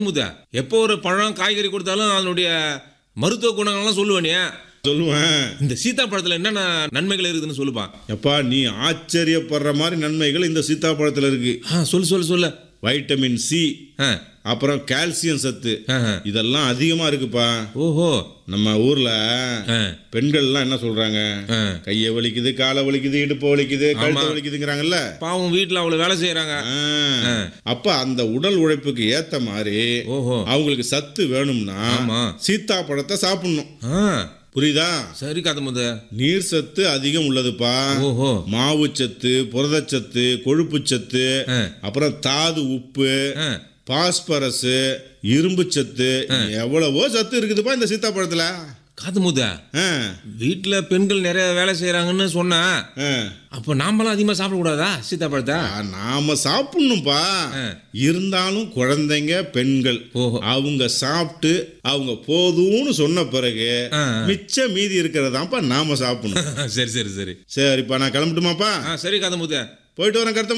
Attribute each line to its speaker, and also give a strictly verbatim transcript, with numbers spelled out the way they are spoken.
Speaker 1: முத்தா எப்போ ஒரு பழம் காய்கறி கொடுத்தாலும் அதனுடைய மருத்துவ குணங்கள்லாம் சொல்லுவேனே.
Speaker 2: சொல்லுவேன்.
Speaker 1: இந்த சீத்தாப்பழத்தில் என்னென்ன நன்மைகள் இருக்குதுன்னு சொல்லுப்பா.
Speaker 2: எப்பா நீ ஆச்சரியப்படுற மாதிரி நன்மைகள் இந்த சீத்தாப்பழத்தில் இருக்கு.
Speaker 1: ஆ சொல்லு சொல்லு சொல்லு.
Speaker 2: வைட்டமின் சி,
Speaker 1: ஆ
Speaker 2: அப்புறம் கால்சியம் சத்து,
Speaker 1: ஆஹா.
Speaker 2: இதெல்லாம் அதிகமா இருக்குப்பா.
Speaker 1: ஓஹோ.
Speaker 2: நம்ம ஊர்ல
Speaker 1: ஆ
Speaker 2: பெண்கள்லாம் என்ன சொல்றாங்க,
Speaker 1: ஆ.
Speaker 2: கையை வலிக்குது, காலை வலிக்குது, இடுப்பு வலிக்குது, கழுத்து வலிக்குதுங்கிறாங்கல்ல.
Speaker 1: பாவம் வீட்டில் அவ்வளோ வேலை செய்கிறாங்க.
Speaker 2: ஆ. அப்ப அந்த உடல் உழைப்புக்கு ஏத்த மாதிரி
Speaker 1: ஓஹோ.
Speaker 2: அவங்களுக்கு சத்து வேணும்னா
Speaker 1: ஆமா.
Speaker 2: சீத்தாப்பழத்தை சாப்பிடணும்.
Speaker 1: ஆ
Speaker 2: புரியுதா?
Speaker 1: சரி கதை முத.
Speaker 2: நீர் சத்து அதிகம் உள்ளதுப்பா.
Speaker 1: ஓஹோ.
Speaker 2: மாவு சத்து, புரதச்சத்து, கொழுப்பு சத்து,
Speaker 1: ஆ.
Speaker 2: அப்புறம் தாது உப்பு,
Speaker 1: ஆ
Speaker 2: பாஸ்பரஸ், இரும்பு சத்து, எவ்வளவோ சத்து இருக்குதுப்பா இந்த சீத்தாப்பழத்துல.
Speaker 1: காது முத.
Speaker 2: ஆ.
Speaker 1: வீட்டில் பெண்கள் நிறைய வேலை செய்கிறாங்கன்னு சொன்னா
Speaker 2: ஆ.
Speaker 1: அப்போ நாமெல்லாம் அதிகமாக சாப்பிடக்கூடாதா சீத்தாப்பழத்தை?
Speaker 2: ஆ, நாம சாப்பிடணும்பா.
Speaker 1: ஆ.
Speaker 2: இருந்தாலும் குழந்தைங்க, பெண்கள்
Speaker 1: ஓஹோ.
Speaker 2: அவங்க சாப்பிட்டு அவங்க போதும்னு சொன்ன பிறகு
Speaker 1: ஆ.
Speaker 2: மிச்ச மீதி இருக்கிறதாப்பா நாம சாப்பிடணும்.
Speaker 1: சரி சரி சரி.
Speaker 2: சரிப்பா நான் கிளம்பட்டுமாப்பா?
Speaker 1: ஆ சரி கதை முத.
Speaker 2: போயிட்டு வரேன் கருத்த